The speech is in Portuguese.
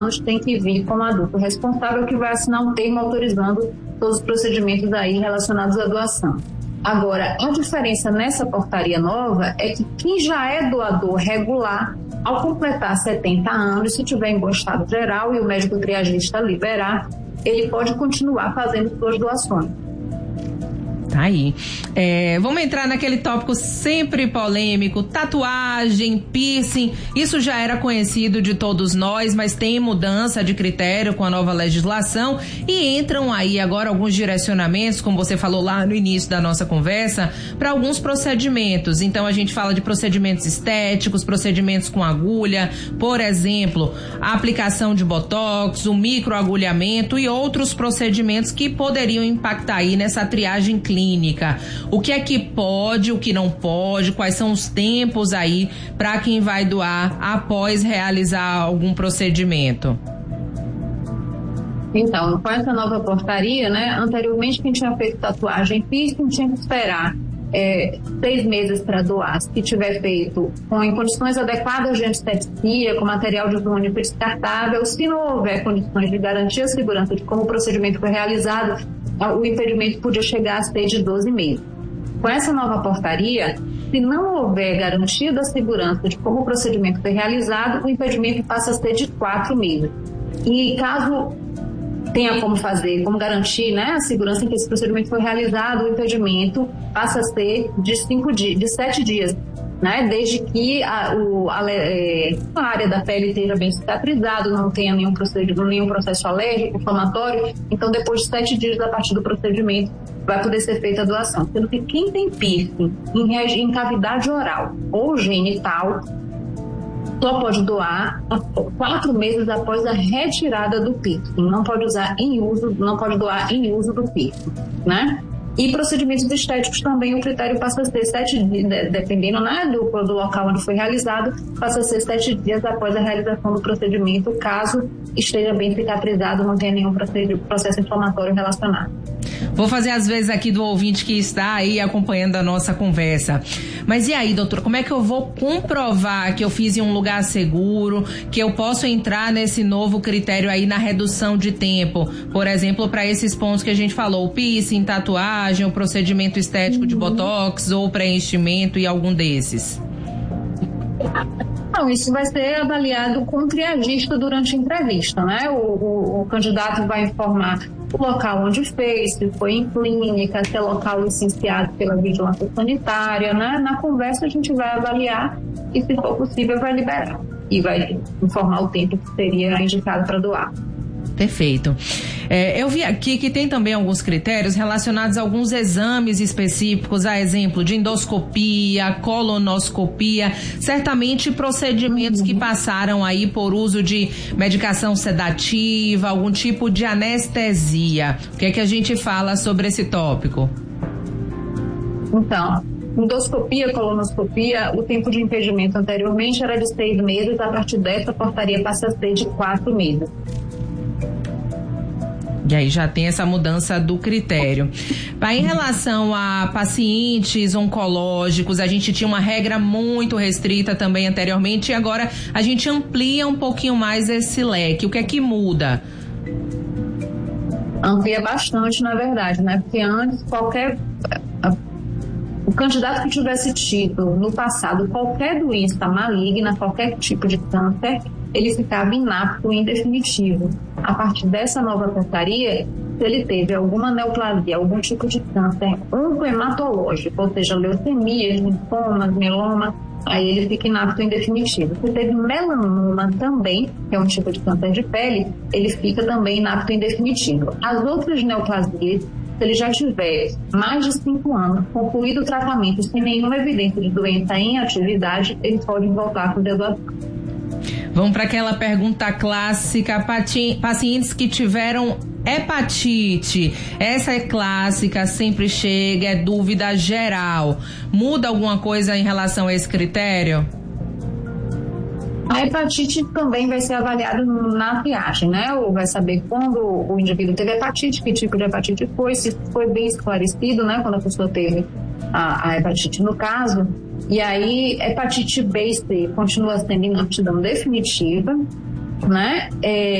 tem que vir como adulto responsável que vai assinar um termo autorizando todos os procedimentos aí relacionados à doação. Agora, a diferença nessa portaria nova é que quem já é doador regular, ao completar 70 anos, se tiver em bom estado geral e o médico triagista liberar, ele pode continuar fazendo suas doações. Tá aí. Vamos entrar naquele tópico sempre polêmico, tatuagem, piercing, isso já era conhecido de todos nós, mas tem mudança de critério com a nova legislação e entram aí agora alguns direcionamentos, como você falou lá no início da nossa conversa, para alguns procedimentos. Então a gente fala de procedimentos estéticos, procedimentos com agulha, por exemplo, a aplicação de botox, o microagulhamento e outros procedimentos que poderiam impactar aí nessa triagem clínica. O que é que pode, o que não pode, quais são os tempos aí para quem vai doar após realizar algum procedimento? Então, com essa nova portaria, né, anteriormente quem tinha feito tatuagem piercing tinha que esperar 6 meses para doar. Se tiver feito em condições adequadas de antisepsia, com material de uso único descartável, se não houver condições de garantia e segurança de como o procedimento foi realizado, o impedimento podia chegar a ser de 12 meses. Com essa nova portaria, se não houver garantia da segurança de como o procedimento foi realizado, o impedimento passa a ser de 4 meses. E caso tenha como garantir, né, a segurança em que esse procedimento foi realizado, o impedimento passa a ser de 7 dias, né, desde que a área da pele esteja bem cicatrizada, não tenha nenhum processo alérgico, inflamatório. Então, depois de 7 dias a partir do procedimento, vai poder ser feita a doação. Sendo que quem tem piercing em cavidade oral ou genital só pode doar 4 meses após a retirada do piercing. Não pode doar em uso do piercing, né? E procedimentos estéticos também, o critério passa a ser 7 dias, dependendo, né, do local onde foi realizado, passa a ser 7 dias após a realização do procedimento, caso esteja bem cicatrizado, não tenha nenhum processo inflamatório relacionado. Vou fazer as vezes aqui do ouvinte que está aí acompanhando a nossa conversa. Mas e aí, doutora, como é que eu vou comprovar que eu fiz em um lugar seguro, que eu posso entrar nesse novo critério aí na redução de tempo? Por exemplo, para esses pontos que a gente falou, o piercing, tatuagem, o procedimento estético de botox ou preenchimento e algum desses. Não, isso vai ser avaliado com o triagista durante a entrevista, né? O candidato vai informar o local onde fez, se foi em clínica, se é local licenciado pela vigilância sanitária, né? Na conversa a gente vai avaliar e, se for possível, vai liberar e vai informar o tempo que seria indicado para doar. Perfeito. Eu vi aqui que tem também alguns critérios relacionados a alguns exames específicos, a exemplo de endoscopia, colonoscopia, certamente procedimentos que passaram aí por uso de medicação sedativa, algum tipo de anestesia. O que é que a gente fala sobre esse tópico? Então, endoscopia, colonoscopia, o tempo de impedimento anteriormente era de 6 meses, a partir dessa portaria passa a ser de 4 meses. E aí já tem essa mudança do critério. Em relação a pacientes oncológicos, a gente tinha uma regra muito restrita também anteriormente e agora a gente amplia um pouquinho mais esse leque. O que é que muda? Amplia bastante, na verdade, né? Porque antes o candidato que tivesse tido no passado qualquer doença maligna, qualquer tipo de câncer, ele ficava inapto em definitivo. A partir dessa nova portaria, se ele teve alguma neoplasia, algum tipo de câncer oncohematológico, ou seja, leucemias, linfomas, mieloma, aí ele fica inapto em definitivo. Se teve melanoma também, que é um tipo de câncer de pele, ele fica também inapto em definitivo. As outras neoplasias, se ele já tiver mais de 5 anos, concluído o tratamento sem nenhuma evidência de doença em atividade, ele pode voltar com doação. Vamos para aquela pergunta clássica, pacientes que tiveram hepatite, essa é clássica, sempre chega, é dúvida geral. Muda alguma coisa em relação a esse critério? A hepatite também vai ser avaliada na triagem, né? Ou vai saber quando o indivíduo teve hepatite, que tipo de hepatite foi, se foi bem esclarecido, né? Quando a pessoa teve a hepatite no caso. E aí, hepatite B e C continua sendo inaptidão definitiva. né?